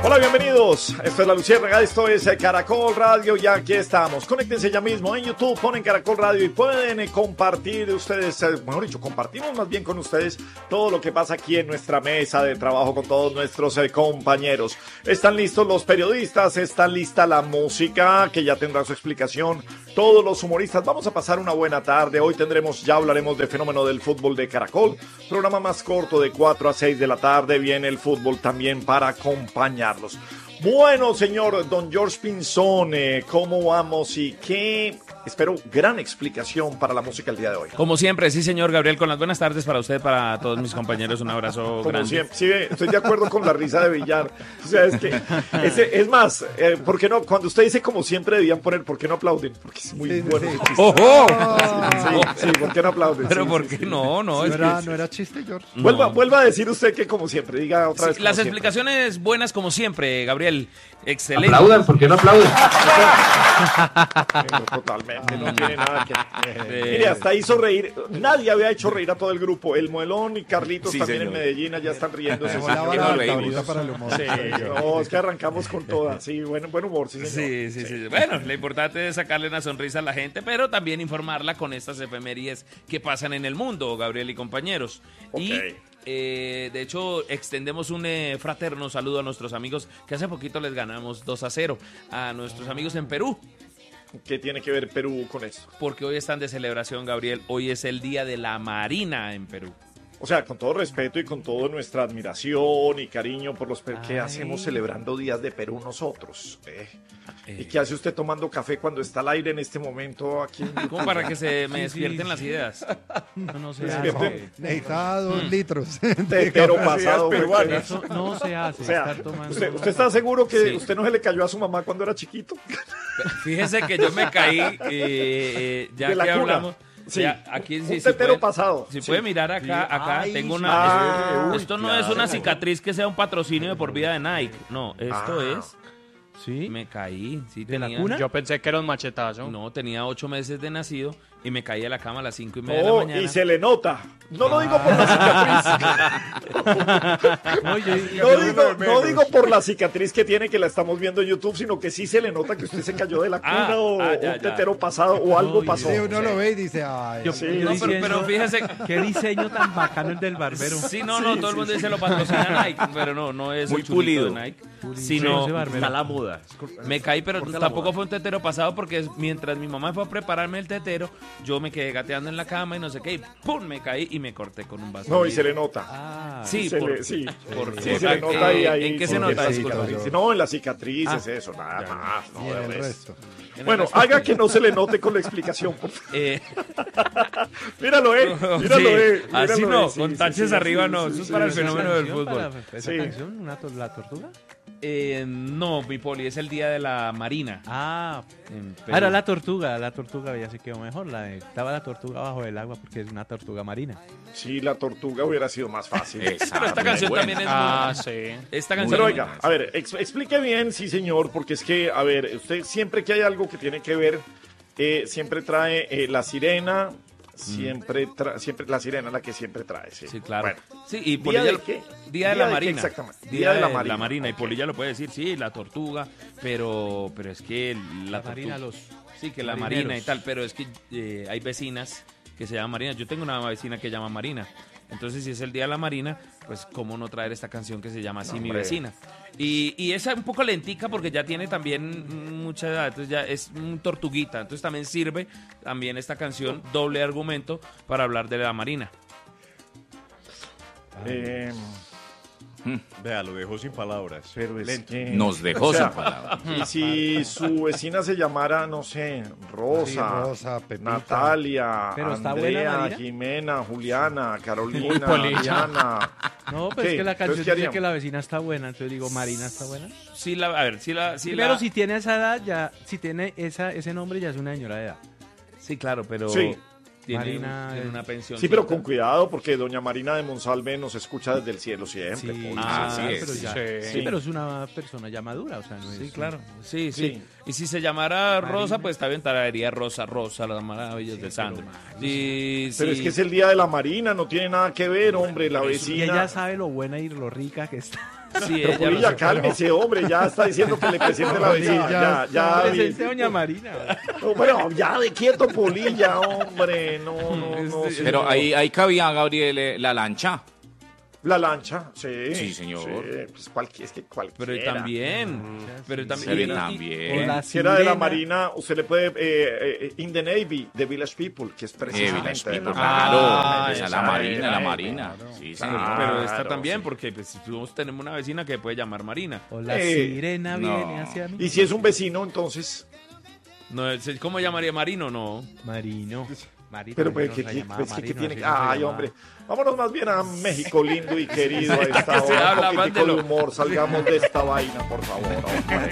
Hola, bienvenidos. Esto es La Luciérnaga, esto es Caracol Radio y aquí estamos. Conéctense ya mismo en YouTube, ponen Caracol Radio y pueden compartir ustedes, mejor dicho, compartimos más bien con ustedes todo lo que pasa aquí en nuestra mesa de trabajo con todos nuestros compañeros. Están listos los periodistas, está lista la música que ya tendrá su explicación. Todos los humoristas, vamos a pasar una buena tarde. Hoy ya hablaremos del fenómeno del fútbol de Caracol. Programa más corto de 4 a 6 de la tarde. Viene el fútbol también para acompañarlos. Bueno, señor Don George Pinzón, ¿cómo vamos y qué? Espero gran explicación para la música el día de hoy. Como siempre, sí, señor Gabriel, con las buenas tardes para usted, para todos mis compañeros, un abrazo Como grande. siempre, sí, estoy de acuerdo con la risa de Villar. O sea, es que, es más, ¿por qué no? Cuando usted dice como siempre debían poner, ¿por qué no aplauden? Porque es muy bueno. Sí, ¡Ojo! sí, ¿por qué no aplauden? Pero Sí, ¿por sí, qué sí. no? No, No era chiste, George. Vuelva a decir usted que como siempre, diga otra vez. Sí, las como siempre. explicaciones buenas como siempre, Gabriel. Excelente. Aplaudan, ¿por qué no aplauden? Totalmente, no tiene nada que... Mire, hasta hizo reír, nadie había hecho reír a todo el grupo, el Muelón y Carlitos Sí, también señor. en Medellín, ya están riéndose. Dejó la Sí, vara no alta reímos. ahorita para el humor. no, es que arrancamos con todas, sí, buen humor, sí, señor. Sí. Bueno, lo importante es sacarle una sonrisa a la gente, pero también informarla con estas efemérides que pasan en el mundo, Gabriel y compañeros. Ok. Y de hecho, extendemos un fraterno saludo a nuestros amigos que hace poquito les ganamos 2-0 a nuestros amigos en Perú. ¿Qué tiene que ver Perú con eso? Porque hoy están de celebración, Gabriel. Hoy es el Día de la Marina en Perú. O sea, con todo respeto y con toda nuestra admiración y cariño por los ¿qué hacemos celebrando días de Perú nosotros? ¿Y qué hace usted tomando café cuando está al aire en este momento aquí? Como para que se me despierten las ideas. No se Despierten. hace. Necesitaba 2 litros. Tetero pasado. peruanas. Eso no se hace. O sea, estar tomando... ¿usted está seguro que Sí. usted no se le cayó a su mamá cuando era chiquito? Fíjese que yo me caí, ya De la que cuna. hablamos. Sí. Ya, aquí Un sí, tetero si pasado. Si Sí. puede mirar acá Ay, tengo sí. una. Ah, esto no es una cicatriz que sea un patrocinio de por vida de Nike. No, esto es. ¿Sí? Me caí. Sí, ¿De la tenía- cuna? Yo pensé que era un machetazo. No, tenía 8 meses de nacido y me caí a la cama a las 5:30 de la mañana. Y se le nota. No lo digo por la cicatriz. No digo por la cicatriz que tiene, que la estamos viendo en YouTube, sino que sí se le nota que usted se cayó de la cuna Ya, o un ya. tetero pasado o algo No, pasó. Sí, uno lo ve y dice, ay, Yo- Sí, yo No, diciendo, pero fíjese. qué diseño tan bacano el del barbero. Sí, no, todo el mundo dice lo patrocina Nike, pero no es Muy el chulito pulido. de Nike, Sí, sino ese barbero. Está la moda. me caí, pero Porque la tampoco moda. fue un tetero pasado porque mientras mi mamá fue a prepararme el tetero, yo me quedé gateando en la cama y no sé qué, y ¡pum! Me caí y me corté con un vaso. No, de y se vidrio. le nota. Ah, Sí, se por- le, sí, por- sí, se le nota ahí. ¿En qué se sí, nota? en la Disculpa. cicatriz. No, en la cicatriz es eso, nada más. No, y en de el resto. resto. Bueno, haga que no se le note con la explicación, por favor. Eh, Míralo, míralo, sí, así míralo, no, sí, con sí, taches sí, arriba sí, no, sí, eso es sí, para el sí, fenómeno del ¿Canción fútbol. para esa Sí. canción? ¿La tortuga? No, mi poli, es el día de la Marina. Ah, en Perú. era la tortuga ya se quedó mejor. Estaba la tortuga bajo el agua porque es una tortuga marina. Sí, la tortuga hubiera sido más fácil. Pero esta canción también es Sí. esta canción. Pero oiga, a ver, explique bien, sí señor, porque es que, a ver, usted siempre que hay algo que tiene que ver, siempre trae la sirena, siempre la sirena la que siempre trae, sí. Sí, claro. Bueno, Sí, y ¿día Polilla de lo- qué? Día de ¿Día la de qué Marina. exactamente? Día de la Marina. Y ok. Polilla lo puede decir, sí, la tortuga, pero es que la Marina, tortuga. los Sí, que la marineros. Marina y tal, pero es que hay vecinas que se llaman Marina. Yo tengo una vecina que llama Marina. Entonces, si es el Día de la Marina, pues cómo no traer esta canción que se llama así, Mi Hombre. Vecina. Y es un poco lentica porque ya tiene también mucha edad, entonces ya es un tortuguita. Entonces también sirve también esta canción, doble argumento, para hablar de la Marina. Vea, lo dejó sin palabras. Pero es Lento. que... Nos dejó O sea, sin palabras. Y si su vecina se llamara, no sé, Rosa, Sí, Rosa, Pepita. Natalia, Pero está buena, Andrea, Marina. Jimena, Juliana, Carolina, Polilla. Diana. No, pues ¿Qué? es que la Entonces, canción ¿qué dice haríamos? que la vecina está buena, entonces digo, Marina está buena. Sí, a ver, sí Primero, si tiene esa edad, ya, si tiene ese nombre, ya es una señora de edad. Sí, claro, pero Sí. tiene, Marina tiene es- una pensión. Sí, pero con cuidado, porque doña Marina de Monsalve nos escucha desde el cielo siempre. Sí, Poli. así es. pero ya, Sí. sí, pero es una persona ya madura, o sea, no es... Sí, claro. Sí. Sí. Y si se llamara Marina. Rosa, pues está bien, traería Rosa, las maravillas de Sandro. Y, Pero sí. es que es el día de la Marina, no tiene nada que ver, hombre, la Y vecina. ella sabe lo buena y lo rica que está. Sí, Pero ella lo Polilla, sé. cálmese, hombre, ya está diciendo que le presente la vecina. Ya, Presente a doña Marina. Bueno, ya de quieto, Polilla, hombre. No. Pero ahí cabía, Gabriel, la lancha. La lancha, sí. Sí, señor. Sí, pues es que cualquiera. Pero también. Pero Pero también. también. Si era de la Marina, usted le puede... in the Navy, The Village People, que es precisamente Village de People, la claro. Esa es la Marina. Marina. Sí, Pero, señor. pero está también, sí. porque pues, si nosotros tenemos una vecina que puede llamar Marina. O la Eh, sirena no. viene hacia mí. Y si es un vecino, entonces... No, ¿cómo llamaría Marino? No. Marino. Marino, Pero pues, Marino, ¿qué se llamaba tiene Marino, que...? así no se Ay, llamaba. hombre. Vámonos más bien a México lindo y querido a esta se hora. habla Un más poquitico de de lo- humor. Salgamos de esta vaina, por favor. hombre.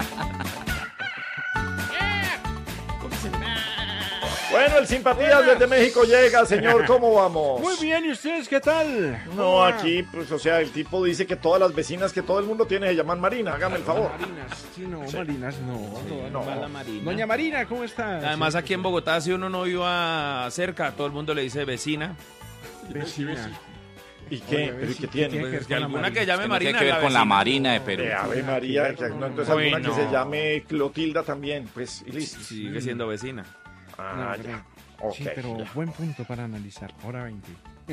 Bueno, el Simpatías desde México llega, señor. ¿Cómo vamos? Muy bien, ¿y ustedes qué tal? No, aquí, pues, o sea, el tipo dice que todas las vecinas que todo el mundo tiene se llaman Marina. Hágame el favor. Marinas, sí, no, Sí. Marinas, no. no. Va la Marina. Doña Marina, ¿cómo está? Además, aquí en Bogotá, si uno no iba cerca, todo el mundo le dice vecina. Vecina. ¿Y qué? ¿Pero y qué tiene? Tiene Pues que con la alguna Marina. que llame No Marina. tiene que ver es la con la vecina. Marina de Perú. Ave María, que, no, entonces Uy, alguna no. que se llame Clotilda también, pues, y listo. Sigue siendo vecina. Ah, No, ya. Sí, Ok, pero ya. buen punto para analizar. Hora 20.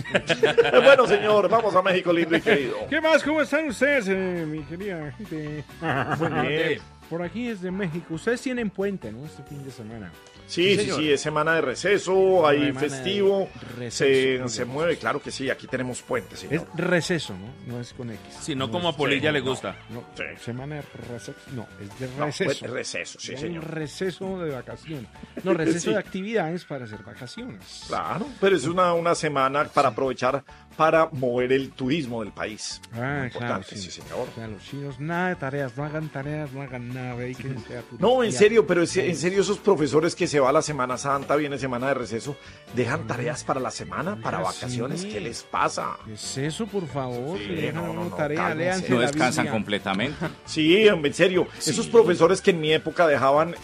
Bueno, señor, vamos a México lindo y querido. ¿Qué más? ¿Cómo están ustedes, mi querida gente? Muy bien. Por aquí desde México. Ustedes tienen puente, ¿no? Este fin de semana. Sí, sí, sí, es semana de receso, hay Semana de festivo, receso. se mueve, claro que sí, aquí tenemos puente, Es señor. receso, ¿no? No es con X. Si no, como a Polilla le gusta. No, Sí. semana de receso. No, es de No, receso. pues, receso, sí, Hay un señor. receso de vacaciones. No, receso Sí. de actividades para hacer vacaciones. Claro, pero es una semana para aprovechar para mover el turismo del país. Ah, Importante, claro, sí, señor. O sea, los chinos, nada de tareas, no hagan nada, dedíquense a No, en turistear. serio, pero en serio esos profesores que se va a la Semana Santa, viene semana de receso, dejan tareas para la semana, para Oiga, vacaciones, sí. ¿qué les pasa? ¿Qué es eso, por favor? Sí, Si dejan no, una no, tarea, cálmense. léanse No la descansan Biblia. completamente. Sí, en serio, Sí. esos profesores que en mi época dejaban,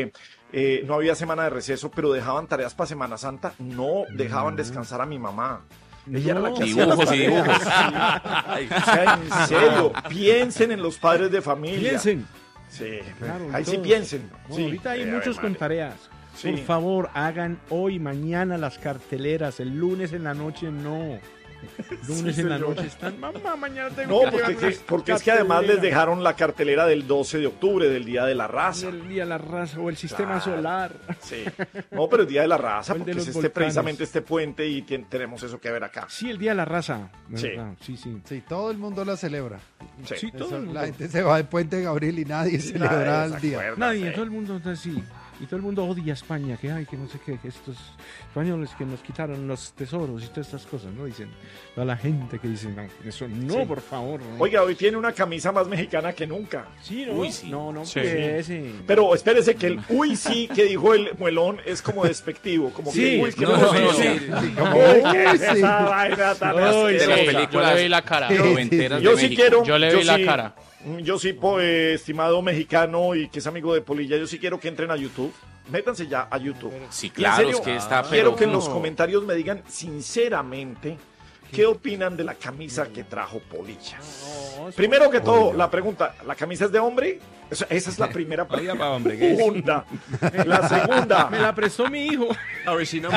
no había semana de receso, pero dejaban tareas para Semana Santa, no dejaban descansar a mi mamá. Ella era la que hacía las Dibujos y tareas. dibujos. Sí. O sea, en serio, piensen en los padres de familia. Piensen. Sí, Claro, ahí sí todos. piensen. No, Sí. ahorita hay Ave muchos con María. tareas. Sí. Por favor, hagan hoy, mañana las carteleras. El lunes en la noche no. Lunes Sí, en la señor. noche están. Mamá, mañana tengo No, que llevar porque unas es que además les carteleras dejaron la cartelera del 12 de octubre, del Día de la Raza. del día de la raza o el sistema Claro. solar. Sí. No, pero el Día de la Raza, O el de porque es los este, volcanes. precisamente este puente y tenemos eso que ver acá. Sí, el día de la raza. Sí. ¿verdad? Sí, sí. Sí, todo el mundo la celebra. Sí. Sí, todo Eso, el mundo. la gente se va de Puente Gabriel y nadie celebra el día. Desacuerda, Nadie, sí. todo el mundo está así. Y todo el mundo odia a España, que ay, que no sé qué, que estos españoles que nos quitaron los tesoros y todas estas cosas, ¿no? Dicen, toda la gente que dice, no, eso no, Sí. por favor. ¿no? Oiga, hoy tiene una camisa más mexicana que nunca. sí, ¿no? Uy, sí. No, Sí. ese. Pero espérese que el uy sí que dijo el muelón es como despectivo, como Sí. que uy, que No, no, no, sí. no. Uy, ¿qué Uy, es sí. esa vaina tan Uy, De las asquerosa? películas Yo le vi la cara. noventeras Yo de sí México. quiero. Yo le vi la sí- cara. Yo sí, estimado mexicano y que es amigo de Polilla, yo sí quiero que entren a YouTube. Métanse ya a YouTube. Sí, Y en claro, serio, es que está, quiero pero que en los comentarios me digan sinceramente qué opinan de la camisa que trajo Polilla. Primero que todo, la pregunta, ¿la camisa es de hombre? Esa es la primera Oiga, pregunta. pa' hombre, ¿qué es? Segunda. La segunda. Me la prestó mi hijo. A ver si no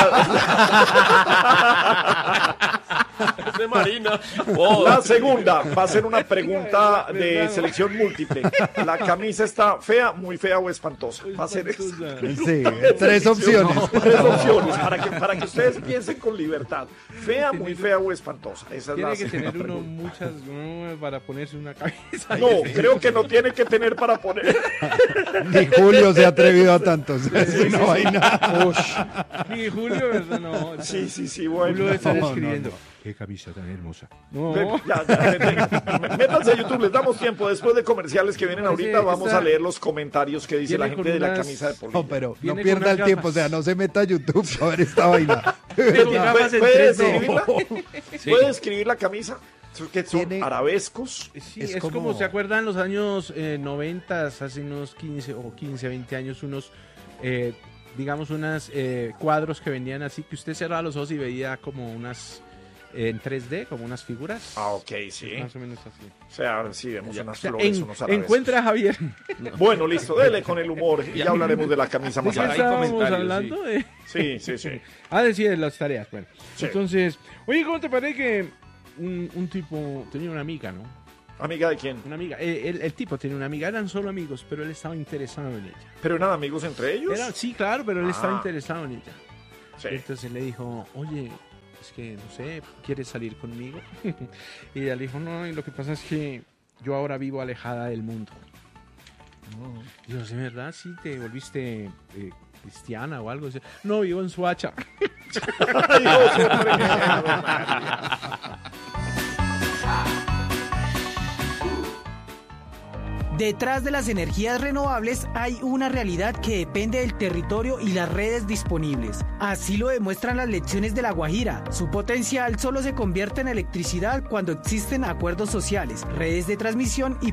La, de Marina. la segunda va a ser una pregunta de selección múltiple. ¿La camisa está fea, muy fea o espantosa? Va a ser esa. Sí, tres opciones. Tres opciones para que ustedes piensen con libertad. Fea, muy fea o espantosa. Esa es la Tiene que segunda tener uno pregunta. muchas para ponerse una cabeza. No, creo que no tiene que tener para poner. Ni Julio se ha atrevido a tantos. Es una vaina. Ni Julio, ¿verdad? No. Sí, sí, sí, Julio bueno. debe estar No, no, escribiendo. no. Qué camisa tan hermosa. No. Métanse a YouTube, les damos tiempo. Después de comerciales que vienen ahorita, vamos a leer los comentarios que dice la Viene gente con de la unas- camisa de No, Polilla. pero no Viene con pierda unas el tiempo. O gafas. sea, no se meta a YouTube a ver esta vaina. Viene con gafas en ¿Puede 3D. describirla? ¿Puede describir la camisa? Que son Tiene- arabescos. Sí, Es es como, como- ¿se acuerdan los años 90, hace unos 15 o 15, 20 años, unos, digamos, unos cuadros que vendían así, que usted cerraba los ojos y veía como unas en 3D, como unas figuras. Ah, ok, sí. Más o menos así. O sea, sí, vemos unas O sea, flores, unos arabescos. encuentra a Javier. Bueno, listo, dele con el humor y ya hablaremos de la camisa ¿De más qué Hay adelante. estábamos comentarios, hablando? De... Sí. Sí, de las tareas. Bueno, Sí. entonces, oye, ¿cómo te parece que un tipo tenía una amiga, ¿no? ¿Amiga de quién? Una amiga. El tipo tenía una amiga, eran solo amigos, pero él estaba interesado en ella. ¿Pero eran amigos entre ellos? Sí, claro, pero él estaba Ah. interesado en ella. Sí. Entonces le dijo, oye, es que no sé, ¿quieres salir conmigo? Y ella le dijo, no, y lo que pasa es que yo ahora vivo alejada del mundo. Y yo, ¿es verdad? ¿Sí te volviste cristiana o algo? Dice, no, vivo en Suacha. Ay, Dios, hombre, qué María. Detrás de las energías renovables hay una realidad que depende del territorio y las redes disponibles. Así lo demuestran las lecciones de La Guajira. Su potencial solo se convierte en electricidad cuando existen acuerdos sociales, redes de transmisión y